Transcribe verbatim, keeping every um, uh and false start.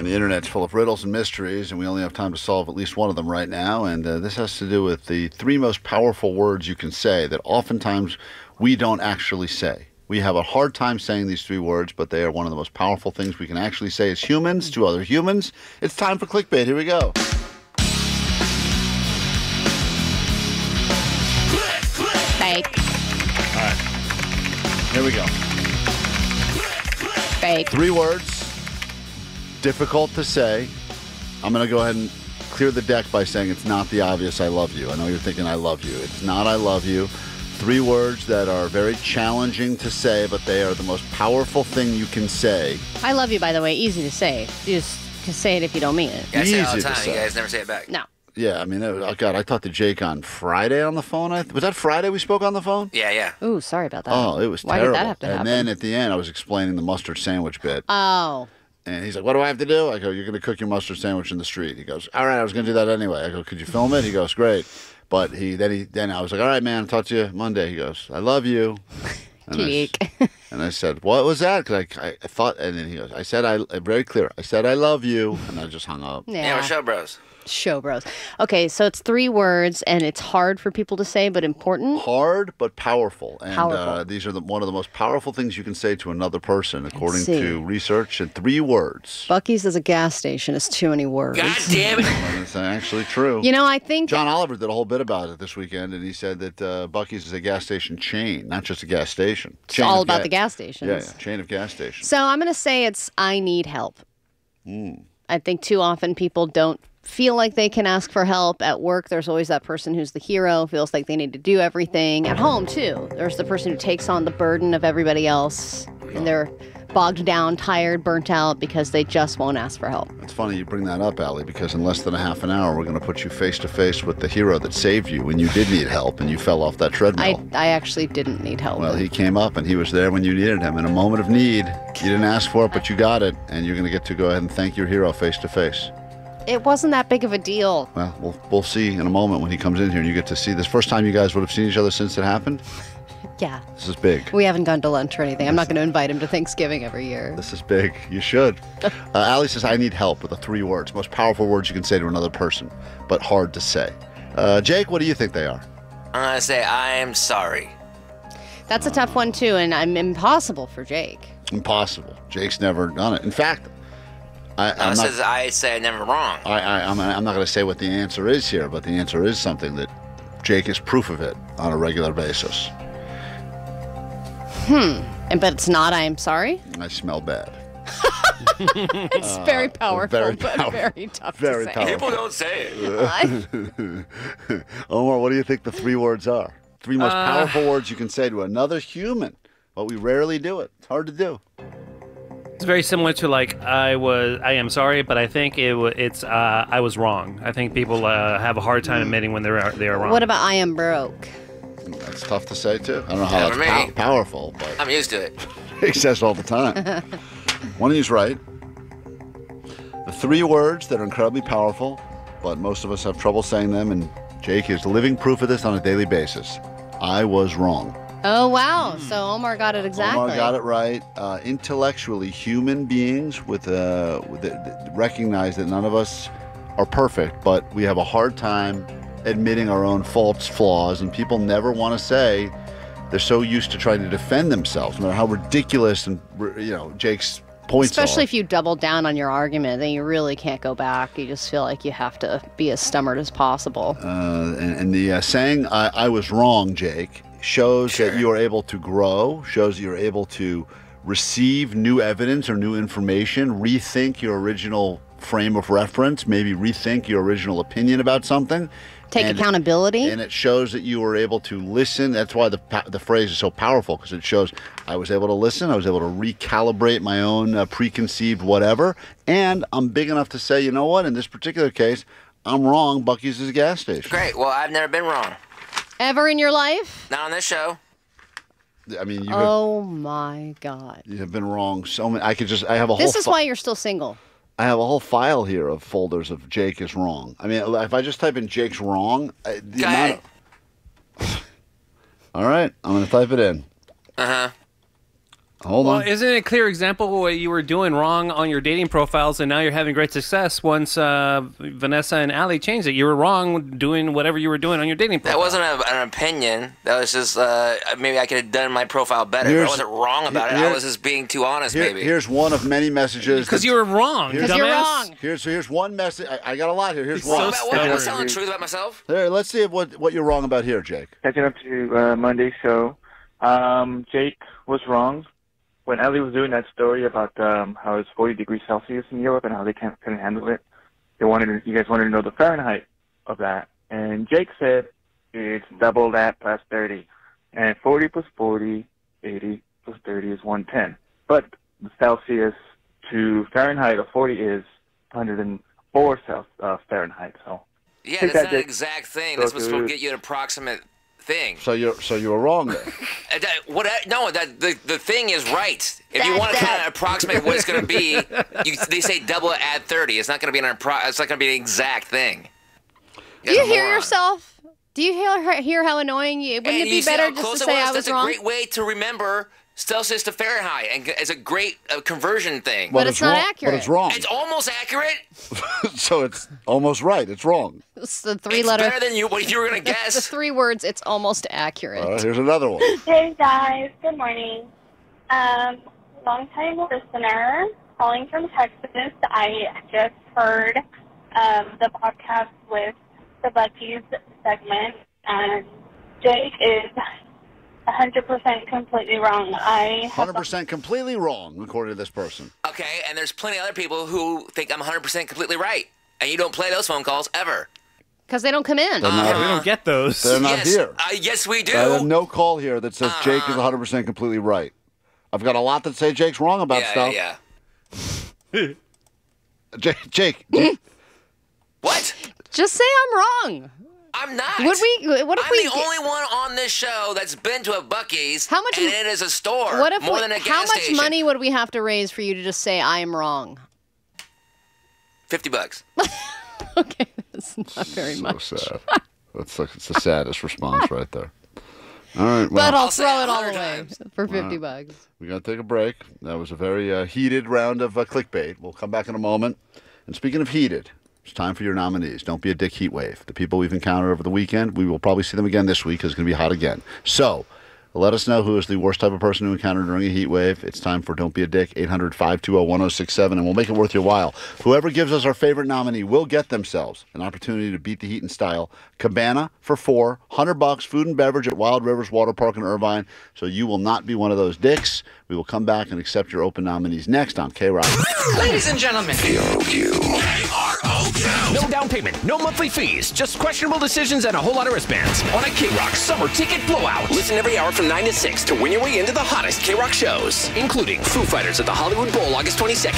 the internet's full of riddles and mysteries, and we only have time to solve at least one of them right now. And uh, this has to do with the three most powerful words you can say that oftentimes we don't actually say. We have a hard time saying these three words, but they are one of the most powerful things we can actually say as humans to other humans. It's time for clickbait. Here we go. Fake. All right. Here we go. Fake. Three words. Difficult to say. I'm going to go ahead and clear the deck by saying it's not the obvious I love you. I know you're thinking I love you. It's not I love you. Three words that are very challenging to say, but they are the most powerful thing you can say. I love you, by the way. Easy to say. You just can say it if you don't mean it. Yeah, I say it all the Easy to time. say. You guys never say it back. No. Yeah, I mean, it was, oh God, I talked to Jake on Friday on the phone. I, was that Friday we spoke on the phone? Yeah, yeah. Ooh, sorry about that. Oh, it was Why terrible. did that have to and happen? then at the end, I was explaining the mustard sandwich bit. Oh. And he's like, what do I have to do? I go, you're going to cook your mustard sandwich in the street. He goes, all right, I was going to do that anyway. I go, could you film it? He goes, great. But he then he then I was like, all right, man, I'll talk to you Monday. He goes, I love you. And I, and I said, what was that? Because I, I thought, and then he goes, I said, I very clear. I said, I love you. And I just hung up. Yeah. Yeah, we're show bros. Show bros. Okay, so it's three words, and it's hard for people to say, but important. Hard but powerful. And Powerful. Uh, these are the, one of the most powerful things you can say to another person, according see. to research. And three words. Bucky's is a gas station. It's too many words. God damn it. And it's actually true. You know, I think John Oliver did a whole bit about it this weekend, and he said that uh, Buc-ee's is a gas station chain, not just a gas station. it's Chain all of about ga- the gas stations. Yeah, yeah, chain of gas stations. So I'm going to say it's I need help. Mm. I think too often people don't feel like they can ask for help. At work, there's always that person who's the hero, feels like they need to do everything. At home, too, there's the person who takes on the burden of everybody else, and they're bogged down, tired, burnt out because they just won't ask for help. It's funny you bring that up, Allie, because in less than a half an hour, we're going to put you face to face with the hero that saved you when you did need help and you fell off that treadmill. I, I actually didn't need help. Well, he came up and he was there when you needed him in a moment of need. You didn't ask for it, but you got it, and you're going to get to go ahead and thank your hero face to face. It wasn't that big of a deal. Well, we'll we'll see in a moment when he comes in here and you get to see this. First time you guys would have seen each other since it happened? Yeah. This is big. We haven't gone to lunch or anything. I'm not going to invite him to Thanksgiving every year. This is big. You should. Uh, Allie says, I need help with the three words. Most powerful words you can say to another person, but hard to say. Uh, Jake, what do you think they are? I'm going to say I am sorry. That's a tough one, too, and I'm impossible for Jake. Impossible. Jake's never done it. In fact, I, No, I'm it not, says I say I'm never wrong. I, I, I'm, I'm not going to say what the answer is here, but the answer is something that Jake is proof of it on a regular basis. Hmm. And but it's not I am sorry? I smell bad. It's very powerful, very but powerful. very tough Very to say. powerful. People don't say it. Omar, what do you think the three words are? Three most Uh, powerful words you can say to another human, but we rarely do it. It's hard to do. It's very similar to like I was. I am sorry, but I think it. wa- It's. Uh, I was wrong. I think people uh, have a hard time admitting when they're they are wrong. What about I am broke? That's tough to say, too. I don't know how Yeah, that's for pow- me. powerful, but I'm used to it. he says all the time. One of you's right. The three words that are incredibly powerful, but most of us have trouble saying them, and Jake is living proof of this on a daily basis. I was wrong. Oh, wow. So Omar got it exactly. Omar got it right. Uh, intellectually, human beings with, uh, with the, recognize that none of us are perfect, but we have a hard time admitting our own faults, flaws, and people never want to say they're so used to trying to defend themselves, no matter how ridiculous and you know Jake's points Especially are. if you double down on your argument, then you really can't go back. You just feel like you have to be as stummered as possible. Uh, and, and the uh, saying I, I was wrong, Jake, shows Sure. that you are able to grow, shows that you're able to receive new evidence or new information, rethink your original frame of reference, maybe rethink your original opinion about something. Take And- accountability. And it shows that you were able to listen. That's why the pa- the phrase is so powerful, because it shows I was able to listen. I was able to recalibrate my own uh, preconceived whatever. And I'm big enough to say, you know what? In this particular case, I'm wrong. Buc-ee's is a gas station. Great. Well, I've never been wrong. Ever in your life? Not on this show. I mean, you have, Oh, my God. you have been wrong so many. I could just. I have a whole. This is fi- why you're still single. I have a whole file here of folders of Jake is wrong. I mean, if I just type in Jake's wrong, I- the Go amount ahead. of- All right, I'm going to type it in. Uh huh. Hold Well, on. isn't it a clear example of what you were doing wrong on your dating profiles, and now you're having great success once uh, Vanessa and Allie changed it? You were wrong doing whatever you were doing on your dating profile. That wasn't a, an opinion. That was just uh, maybe I could have done my profile better. But I Here's- wasn't wrong about it. here- I was just being too honest, Here- maybe. here's one of many messages. Because that- you were wrong, Here's- Because you're dumbass. wrong. Here's so here's one message. I, I got a lot here. Here's He's one. so What about what? I'm stubborn. telling the truth about myself. Here, let's see what what you're wrong about here, Jake. Catching up to uh, Monday's show, um, Jake was wrong when Ellie was doing that story about um, how it's forty degrees Celsius in Europe and how they can't couldn't handle it. They wanted to, you guys wanted to know the Fahrenheit of that, and Jake said it's double that plus thirty, and forty plus forty, eighty plus thirty is one ten. But the Celsius to Fahrenheit of forty is one hundred four Celsius, uh, Fahrenheit. So. Yeah, Take that's that, not an Jake. exact thing. Go That's what's supposed to- to get you an approximate thing. So you're so you were wrong there. Uh, that- What? I- No, that the the thing is right. If you That's want to kind that. of approximate what it's going to be, you, they say double it, add thirty. It's not going to be an appro- It's not going to be an exact thing. Do guys you are hear morons. yourself? Do you hear hear how annoying you? Wouldn't And it you be see better how just close to it say I was? was That's wrong? a great way to remember Celsius to Fahrenheit, and it's a great uh, conversion thing. But it's not wrong, accurate. But it's wrong. It's almost accurate. So it's almost right. It's wrong. It's the three It's letter. better than you what you were going to The guess. three words. It's almost accurate. All right, here's another one. Hey guys, good morning. Um, long time listener calling from Texas. I just heard um, the podcast with the Bucky's segment, and Jake is one hundred percent completely wrong. I one hundred percent completely wrong, according to this person. Okay, and there's plenty of other people who think I'm one hundred percent completely right, and you don't play those phone calls ever. Because they don't come in. They're Yeah, we not, don't get those. they're not yes, here. Uh, yes, we do. I have no call here that says Jake is one hundred percent completely right. I've got a lot that say Jake's wrong about yeah, stuff. yeah, yeah. Jake, Jake, Jake, What? Just say I'm wrong. I'm not. Would we? What if I'm we? the only one on this show that's been to a Buc-ee's. How much- And it is a store. What if? more we, than a gas how much station. money would we have to raise for you to just say I'm wrong? Fifty bucks. Okay, that's not very so much. sad. That's like, it's the saddest response right there. All right, But well, I'll, I'll say throw it it a all hundred away times. for fifty bucks. we got to take a break. That was a very uh, heated round of uh, clickbait. We'll come back in a moment. And speaking of heated, it's time for your nominees. Don't be a dick heat wave. The people we've encountered over the weekend, we will probably see them again this week because it's going to be hot again. So let us know who is the worst type of person to encounter during a heat wave. It's time for Don't Be a Dick, eight hundred, five two zero, one zero six seven, and we'll make it worth your while. Whoever gives us our favorite nominee will get themselves an opportunity to beat the heat in style. Cabana for four, one hundred bucks, food and beverage at Wild Rivers Water Park in Irvine. So you will not be one of those dicks. We will come back and accept your open nominees next on K-Rock. Ladies and gentlemen, K R O Q. K R O Q. no down payment, no monthly fees, just questionable decisions and a whole lot of wristbands on a K-Rock summer ticket blowout. Listen every hour from nine to six to win your way into the hottest K Rock shows. Including Foo Fighters at the Hollywood Bowl August twenty-second.